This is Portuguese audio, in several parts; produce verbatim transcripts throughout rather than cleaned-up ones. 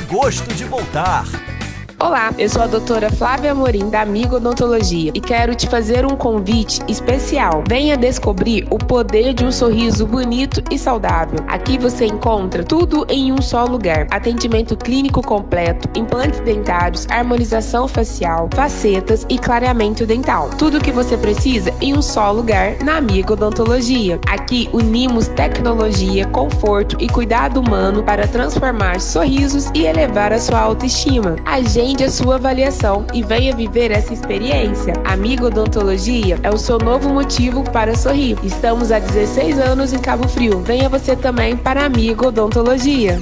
gosto de voltar. Olá, eu sou a doutora Flávia Amorim, da Amigo Odontologia, e quero te fazer um convite especial. Venha descobrir o poder de um sorriso bonito e saudável. Aqui você encontra tudo em um só lugar. Atendimento clínico completo, implantes dentários, harmonização facial, facetas e clareamento dental. Tudo o que você precisa em um só lugar na Amigo Odontologia. Aqui unimos tecnologia, conforto e cuidado humano para transformar sorrisos e elevar a sua autoestima. Agende a sua avaliação e venha viver essa experiência. Amigo Odontologia é o seu novo motivo para sorrir. Estamos há dezesseis anos em Cabo Frio. Venha você também para Amigo Odontologia.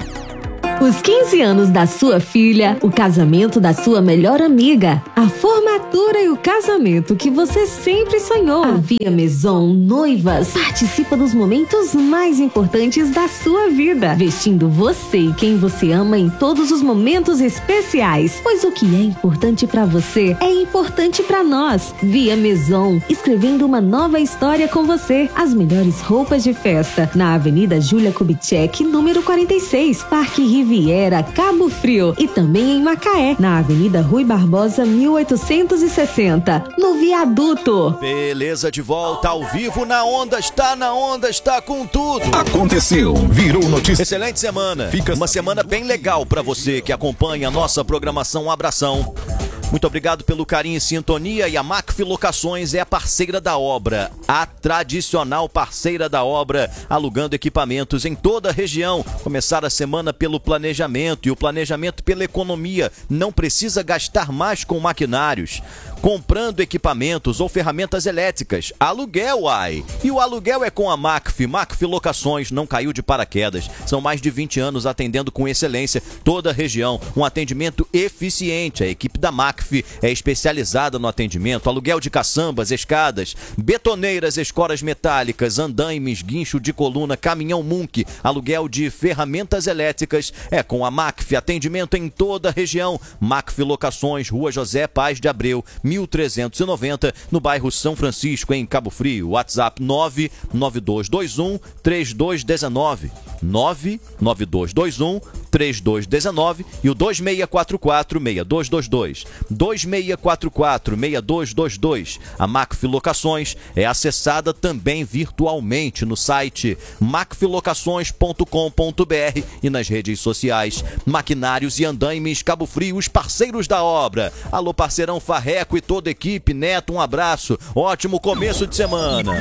Os quinze anos da sua filha, o casamento da sua melhor amiga, a formatura e o casamento que você sempre sonhou. A Via Maison Noivas participa dos momentos mais importantes da sua vida, vestindo você e quem você ama em todos os momentos especiais. Pois o que é importante pra você é importante pra nós. Via Maison, escrevendo uma nova história com você. As melhores roupas de festa, na Avenida Júlia Kubitschek, número quarenta e seis, Parque Riviera. Viera, Cabo Frio, e também em Macaé, na Avenida Rui Barbosa, mil oitocentos e sessenta, no Viaduto. Beleza, de volta ao vivo na Onda, está na Onda, está com tudo. Aconteceu, virou notícia. Excelente semana, fica uma semana bem legal pra você que acompanha a nossa programação. Um abração. Muito obrigado pelo carinho e sintonia. E a Macfi Locações é a parceira da obra, a tradicional parceira da obra, alugando equipamentos em toda a região. Começar a semana pelo planejamento, e o planejamento pela economia. Não precisa gastar mais com maquinários, comprando equipamentos ou ferramentas elétricas. Aluguel, ai! E o aluguel é com a Macfi. Macfi Locações não caiu de paraquedas. São mais de vinte anos atendendo com excelência toda a região. Um atendimento eficiente. A equipe da Macfi é especializada no atendimento, aluguel de caçambas, escadas, betoneiras, escoras metálicas, andaimes, guincho de coluna, caminhão Munk, aluguel de ferramentas elétricas. É com a Macfi, atendimento em toda a região. Macfi Locações, Rua José Paz de Abreu, mil trezentos e noventa, no bairro São Francisco, em Cabo Frio. WhatsApp nove nove dois dois um três dois um nove, nove nove dois dois um três dois um nove e o dois seis quatro quatro seis dois dois dois, dois seis quatro quatro seis dois dois dois. A Macfi Locações é acessada também virtualmente no site macfi locações ponto com ponto br e nas redes sociais. Maquinários e Andaimes Cabo Frio, os parceiros da obra. Alô, parceirão Farreco e toda a equipe. Neto, um abraço. Ótimo começo de semana.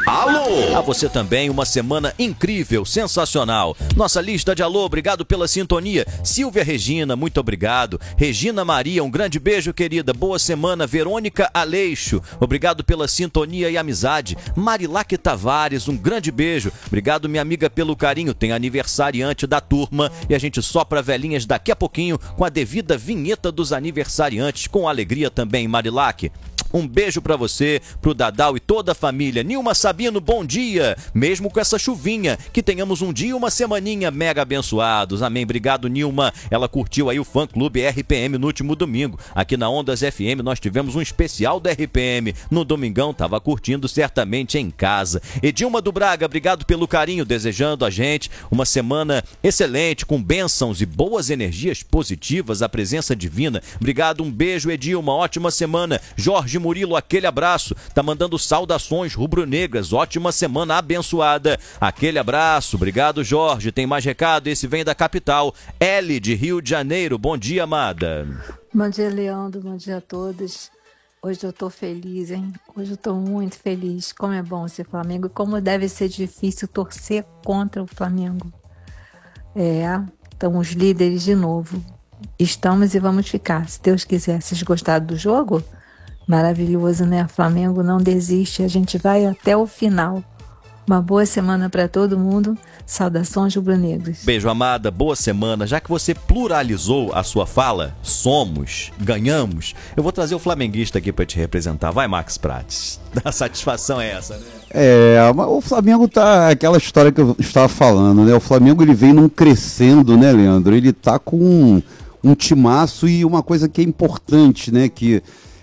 Alô! A você também uma semana incrível, sensacional. Nossa lista de alô, obrigado pela sintonia. Silvia Regina, muito obrigado. Regina Maria, um grande beijo, querida. Boa semana. Verônica Aleixo, obrigado pela sintonia e amizade. Marilaque Tavares, um grande beijo. Obrigado, minha amiga, pelo carinho. Tem aniversariante da turma e a gente sopra velhinhas daqui a pouquinho com a devida vinheta dos aniversariantes. Com alegria também, Marilaque. Um beijo pra você, pro Dadal e toda a família. Nilma Sabino, bom dia. Mesmo com essa chuvinha, que tenhamos um dia e uma semaninha mega abençoados. Amém. Obrigado, Nilma. Ela curtiu aí o Fã Clube R P M no último domingo. Aqui na Ondas F M nós tivemos um especial da R P M. No domingão tava curtindo certamente em casa. Edilma do Braga, obrigado pelo carinho, desejando a gente uma semana excelente, com bênçãos e boas energias positivas, a presença divina. Obrigado, um beijo, Edilma. Ótima semana. Jorge Murilo, aquele abraço, tá mandando saudações rubro-negras, ótima semana abençoada, aquele abraço, obrigado, Jorge. Tem mais recado, esse vem da capital, L de Rio de Janeiro. Bom dia, amada. Bom dia, Leandro, bom dia a todos. Hoje eu tô feliz, hein? Hoje eu tô muito feliz. Como é bom ser Flamengo e como deve ser difícil torcer contra o Flamengo. É, estamos líderes de novo. Estamos e vamos ficar, se Deus quiser. Vocês gostaram do jogo? Maravilhoso, né? Flamengo não desiste, a gente vai até o final. Uma boa semana para todo mundo. Saudações rubro-negros. Beijo, amada. Boa semana. Já que você pluralizou a sua fala, somos, ganhamos, eu vou trazer o flamenguista aqui para te representar. Vai, Max Prates. A satisfação é essa, né? É, o Flamengo tá aquela história que eu estava falando, né? O Flamengo ele vem num crescendo, né, Leandro? Ele tá com um, um timaço e uma coisa que é importante, né? Que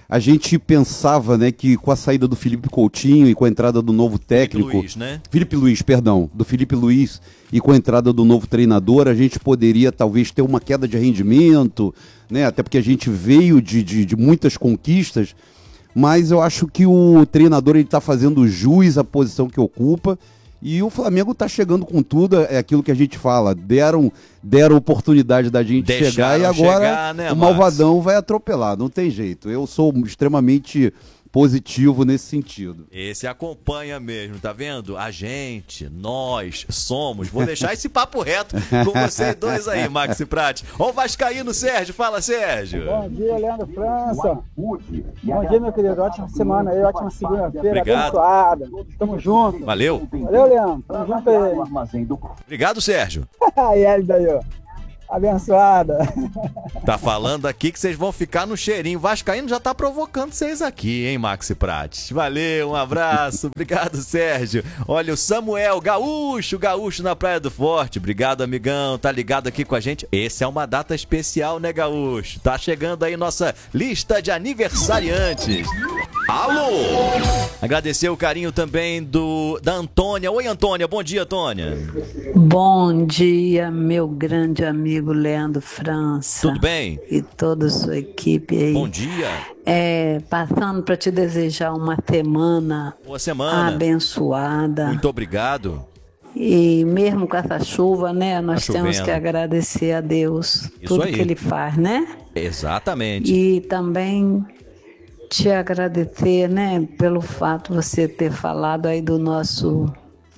a gente pensava, né, que com a saída do Felipe Coutinho e com a entrada do novo técnico... Felipe Luiz, né? Felipe Luiz, perdão. Do Felipe Luiz e com a entrada do novo treinador, a gente poderia talvez ter uma queda de rendimento, né? Até porque a gente veio de, de, de muitas conquistas, mas eu acho que o treinador está fazendo jus à posição que ocupa. E o Flamengo está chegando com tudo, é aquilo que a gente fala, deram, deram oportunidade da gente Deixaram chegar e agora chegar, né, o Max? malvadão vai atropelar, não tem jeito. Eu sou extremamente positivo nesse sentido. Esse acompanha mesmo, tá vendo? A gente, nós somos. Vou deixar esse papo reto com vocês dois aí, Max e Prati. Ó o vascaíno Sérgio, fala Sérgio. Bom dia, Leandro França. Bom dia, meu querido. Ótima semana aí, ótima segunda-feira. Obrigado. Abençoada. Tamo junto. Valeu. Valeu, Leandro. Tamo junto aí. Obrigado, Sérgio. E aí, daí, ó. Abençoada. Tá falando aqui que vocês vão ficar no cheirinho. Vascaíno já tá provocando vocês aqui, hein, Max e Prati? Valeu, um abraço. Obrigado, Sérgio. Olha, o Samuel, gaúcho, gaúcho na Praia do Forte. Obrigado, amigão. Tá ligado aqui com a gente. Esse é uma data especial, né, gaúcho? Tá chegando aí nossa lista de aniversariantes. Alô! Agradecer o carinho também do da Antônia. Oi, Antônia. Bom dia, Antônia. Bom dia, meu grande amigo Leandro França. Tudo bem? E toda a sua equipe aí. Bom dia. É, passando para te desejar uma semana, Boa semana. abençoada. Muito obrigado. E mesmo com essa chuva, né, nós Tá temos chovendo. que agradecer a Deus Isso tudo aí. que Ele faz, né? Exatamente. E também te agradecer, né, pelo fato de você ter falado aí do nosso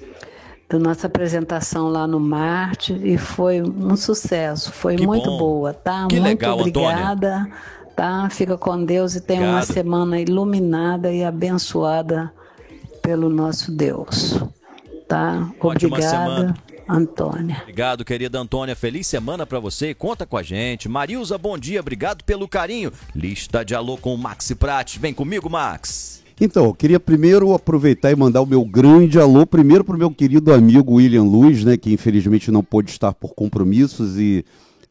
da nossa apresentação lá no Marte e foi um sucesso, foi Que muito bom. boa, tá? Que muito legal, obrigada, tá? Fica com Deus e tenha uma Obrigado. semana iluminada e abençoada pelo nosso Deus, tá? Ótima Obrigada, semana. Antônia. Obrigado, querida Antônia. Feliz semana pra você. Conta com a gente. Marilza, bom dia. Obrigado pelo carinho. Lista de alô com o Max e Prati. Vem comigo, Max. Então, eu queria primeiro aproveitar e mandar o meu grande alô, primeiro para o meu querido amigo William Luz, né, que infelizmente não pôde estar por compromissos e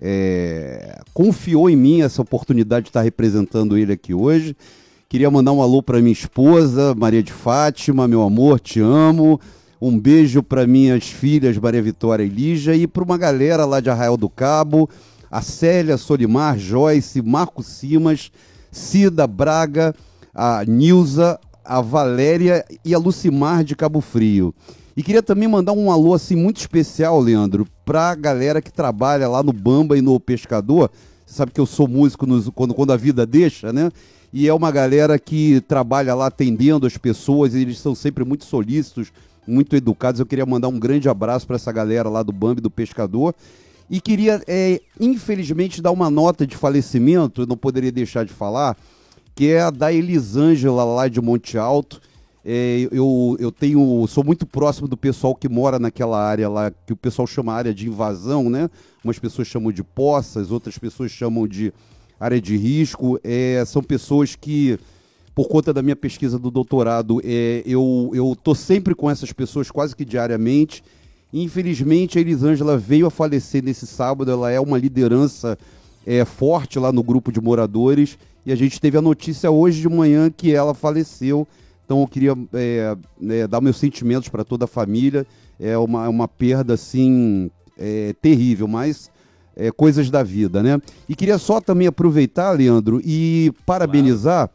é, confiou em mim essa oportunidade de estar representando ele aqui hoje. Queria mandar um alô para minha esposa, Maria de Fátima, meu amor, te amo. Um beijo para minhas filhas, Maria Vitória e Lígia, e para uma galera lá de Arraial do Cabo, a Célia, Solimar, Joyce, Marco Simas, Cida Braga, a Nilza, a Valéria e a Lucimar de Cabo Frio. E queria também mandar um alô assim muito especial, Leandro, pra galera que trabalha lá no Bamba e no Pescador. Você sabe que eu sou músico nos, quando, quando a vida deixa, né? E é uma galera que trabalha lá atendendo as pessoas, e eles são sempre muito solícitos, muito educados. Eu queria mandar um grande abraço para essa galera lá do Bamba e do Pescador. E queria, é, infelizmente, dar uma nota de falecimento, eu não poderia deixar de falar, que é a da Elisângela lá de Monte Alto. É, eu, eu tenho, sou muito próximo do pessoal que mora naquela área lá, que o pessoal chama área de invasão, né? Umas pessoas chamam de poças, outras pessoas chamam de área de risco. É, são pessoas que, por conta da minha pesquisa do doutorado, é, eu eu tô sempre com essas pessoas quase que diariamente. Infelizmente, a Elisângela veio a falecer nesse sábado. Ela é uma liderança é, forte lá no grupo de moradores. E a gente teve a notícia hoje de manhã que ela faleceu. Então eu queria é, é, dar meus sentimentos para toda a família. É uma, uma perda assim é, terrível, mas é, coisas da vida, né? E queria só também aproveitar, Leandro, e parabenizar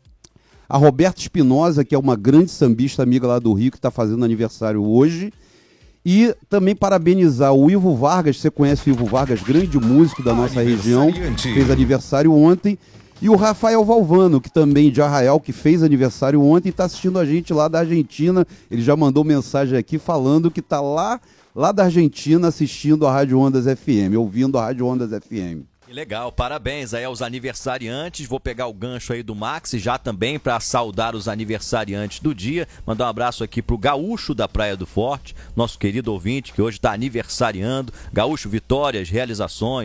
a Roberta Espinosa, que é uma grande sambista amiga lá do Rio, que está fazendo aniversário hoje. E também parabenizar o Ivo Vargas. Você conhece o Ivo Vargas, grande músico da nossa região, fez aniversário ontem. E o Rafael Valvano, que também de Arraial, que fez aniversário ontem e está assistindo a gente lá da Argentina. Ele já mandou mensagem aqui falando que está lá, lá da Argentina assistindo a Rádio Ondas F M, ouvindo a Rádio Ondas F M. Que legal, parabéns aí aos aniversariantes. Vou pegar o gancho aí do Max já também para saudar os aniversariantes do dia. Mandar um abraço aqui pro Gaúcho da Praia do Forte, nosso querido ouvinte que hoje está aniversariando. Gaúcho, vitórias, realizações,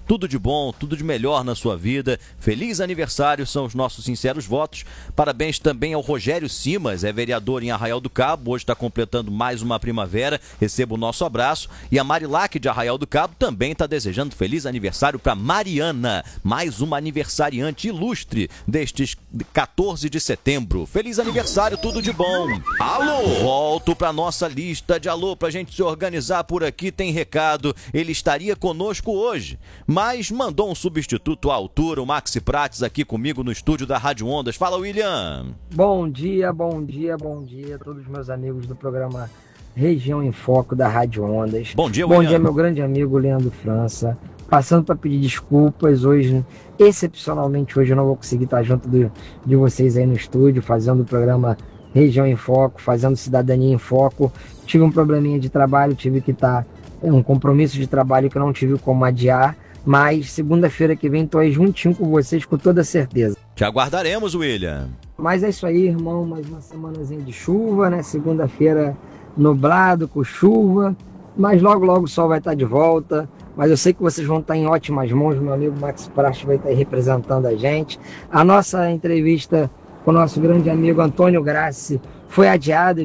tudo de bom, tudo de melhor na sua vida. Feliz aniversário, são os nossos sinceros votos. Parabéns também ao Rogério Simas, é vereador em Arraial do Cabo, hoje está completando mais uma primavera, receba o nosso abraço. E a Marilac de Arraial do Cabo também está desejando feliz aniversário para Mariana, mais uma aniversariante ilustre destes quatorze de setembro. Feliz aniversário, tudo de bom. Alô! Volto para nossa lista de alô pra gente se organizar por aqui, tem recado. Ele estaria conosco hoje, mas mandou um substituto à altura, o Maxi Prates, aqui comigo no estúdio da Rádio Ondas. Fala, William! Bom dia, bom dia, bom dia a todos os meus amigos do programa Região em Foco da Rádio Ondas. Bom dia, Bom William. dia, meu grande amigo Leandro França. Passando para pedir desculpas hoje, excepcionalmente hoje eu não vou conseguir estar junto do, de vocês aí no estúdio, fazendo o programa Região em Foco, fazendo Cidadania em Foco. Tive um probleminha de trabalho, tive que estar, um compromisso de trabalho que eu não tive como adiar, mas segunda-feira que vem estou aí juntinho com vocês com toda certeza. Te aguardaremos, William. Mas é isso aí, irmão, mais uma semanazinha de chuva, né? Segunda-feira nublado, com chuva, mas logo logo o sol vai estar de volta. Mas eu sei que vocês vão estar em ótimas mãos, meu amigo Max Prates vai estar aí representando a gente. A nossa entrevista com o nosso grande amigo Antônio Grassi foi adiada.